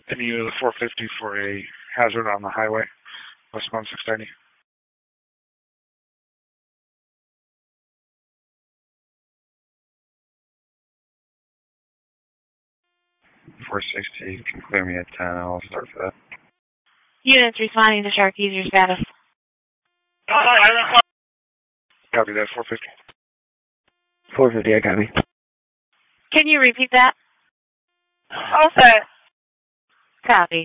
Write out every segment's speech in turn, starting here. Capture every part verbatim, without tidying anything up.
And you the four fifty for a hazard on the highway, westbound six ninety. four sixty, you can clear me at ten, I'll start for that. Units responding to Sharky's, your status. Copy that, four fifty. four fifty, I copy. Can you repeat that? All set. Copy.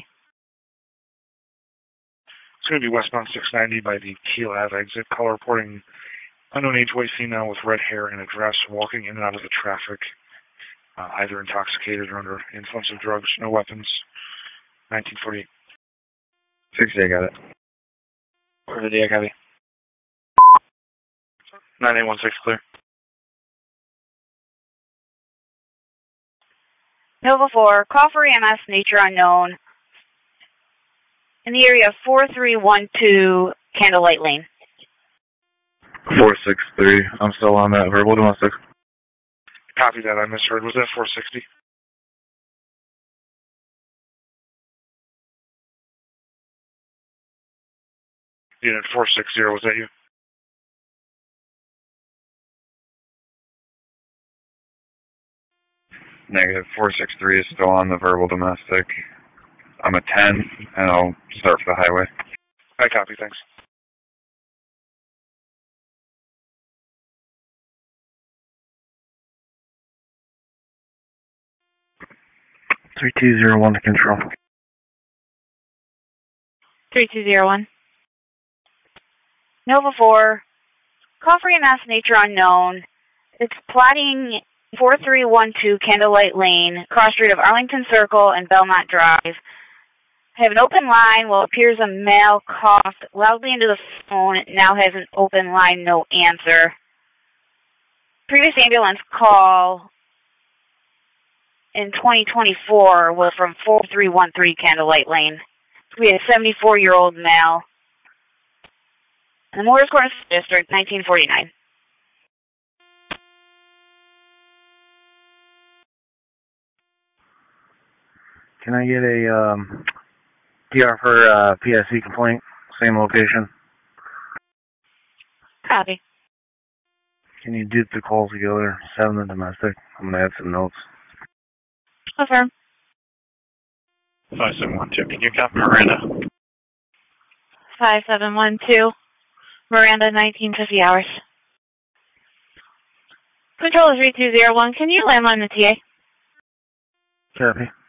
It's going to be westbound six ninety by the Keel Ave exit. Caller reporting unknown age white female with red hair and a dress walking in and out of the traffic, uh, either intoxicated or under influence of drugs. No weapons. nineteen forty-eight. sixty, I got it. four fifty, I copy. nine eight one six, clear. Nova four, call for E M S, nature unknown, in the area of four three one two Candlelight Lane. four six three, I'm still on that verbal domestic. Copy that, I misheard. Was that four sixty? Unit four sixty, was that you? Negative, four six three is still on the verbal domestic. I'm a ten, and I'll start for the highway. I copy, thanks. three two zero one to control. three two zero one. Nova four, call for E M S, nature unknown. It's plotting four three one two Candlelight Lane, cross street of Arlington Circle and Belmont Drive. I have an open line. Well, it appears a male coughed loudly into the phone. It now has an open line, no answer. Previous ambulance call in twenty twenty-four was from four three one three Candlelight Lane. We had a seventy-four-year-old male. In the Morris Corner District, nineteen forty-nine. Can I get a um, D R for uh, P S C complaint? Same location. Copy. Can you dupe the calls together? Seven and domestic. I'm going to add some notes. Confirm. five seven one two, can you copy Miranda? five seven one two, Miranda, nineteen fifty hours. Controller three two zero one, can you landline the T A? Copy.